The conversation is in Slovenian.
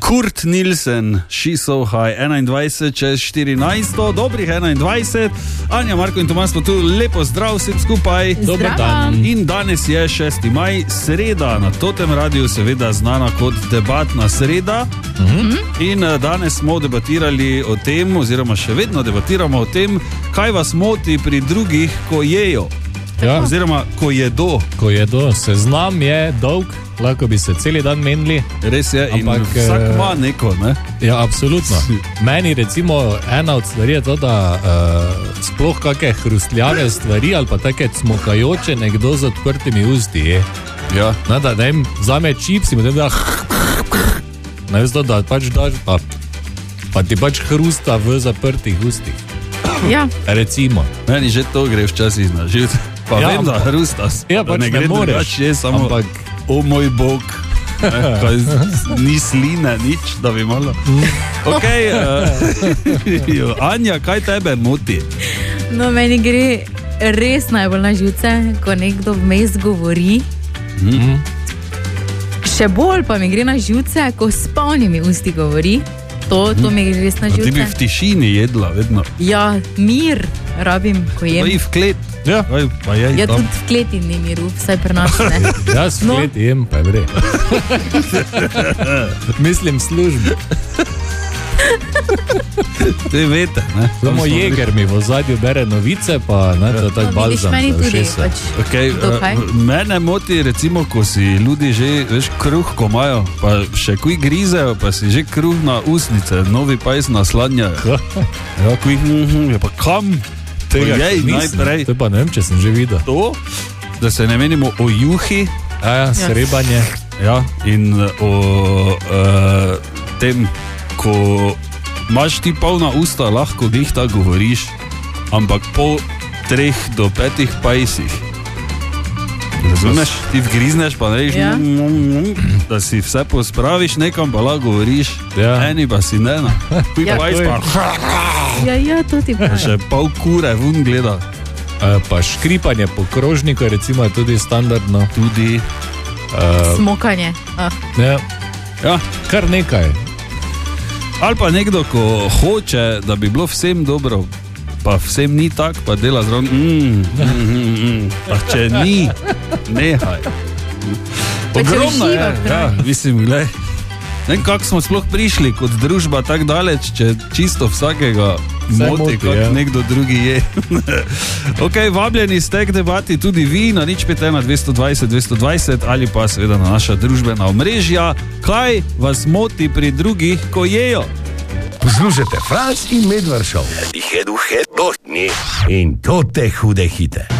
Kurt Nilsen, She's So High, 21 čez 14, dobrih 21. Anja, Marko in Tomas smo tu, lepo zdrav vsem skupaj. Dober dan. In danes je 6. maj, sreda, na Totem radiju seveda znana kot debatna sreda. In danes smo debatirali o tem, oziroma še vedno debatiramo o tem, kaj vas moti pri drugih, ko jejo. Ja. Oziroma, ko jedo. Ko jedo, seznam je dolg, lahko bi se celi dan menili. Res je, ampak, in vsak ima neko, ne? Ja, absolutno. Meni recimo ena od stvari je to, da sploh kakšne hrustljave stvari ali pa take cmokajoče nekdo z odprtimi usti je. Ja. Ne, da jim vzame čips in potem da ne veš to, da pač daš pa ti pač hrusta v zaprtih ustih. Ja. Recimo. Meni že to gre včasih na živce. Pa ja, vem, da hrustas. Ja, pač ne gre moreš. Je samo, ampak... o moj bog, ni sline, nič, da bi malo. Ok, Anja, kaj tebe moti? No, meni gre res najbolj na živce, ko nekdo vmes govori. Še bolj pa mi gre na živce, ko s polnimi usti govori. To mi gre res na živce. Ti bi v tišini jedla vedno. Ja, mir rabim, ko jem. Pa i v klet. Ja, ja tudi v kleti ni miru, vsaj pri nas ne. Jaz v kleti jem, pa je vre. Mislim službo. Te vete, ne? Samo Jeger mi v zadju bere novice, pa ne, to tak balzam. Meni tudi, pač. Okay, mene moti recimo, ko si ljudi že, veš, kruh ko imajo, pa še kuj grizejo, pa si že kruh na usnice, novi pajs naslanjajo. Ja, kuj, ja pa kam? Tega najprej. To pa ne vem, če sem že videl. To, da se ne menimo o juhi. Ja, srebanje. Ja, in o tem, ko imaš ti polna usta, lahko glih tako govoriš, ampak po 3 do 5 pajsih. Razumeš? Ti vgrizneš, pa ne ja. Da si vse pospraviš nekam, pa lahko govoriš. Ja. Eni pa si ne. Kuj ja, pajs pa... Ja, to ti pravi. Še pol kure vun gleda. Pa škripanje po krožniku je recimo tudi standardno. Tudi. Smokanje. Ja. Ja. Kar nekaj. Ali pa nekdo, ko hoče, da bi bilo vsem dobro, pa vsem ni tak, pa dela zraven. Pa če ni, nehaj. Ogromno je. Ja, mislim, glej. Ne vem, kako smo sploh prišli kot družba tak daleč, če čisto vsakega moti, kako nekdo drugi je. Ok, vabljeni ste k debati tudi vi na 051 220 220 ali pa seveda na naša družbena omrežja. Kaj vas moti pri drugih, ko jejo? Poslušajte Franc in Medvard Show. In to te hude hite.